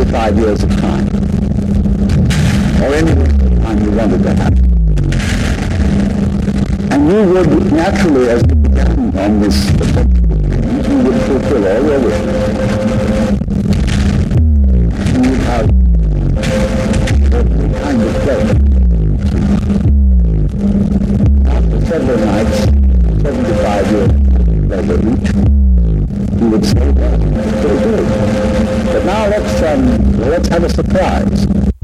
75 years of time, or any time you wanted to have. And you would naturally, as you began on this, you would fulfill all your wishes. You would have every kind of pleasure. After several nights, 75 years of pleasure each, you would say, well, that's pretty good. But now let's have a surprise.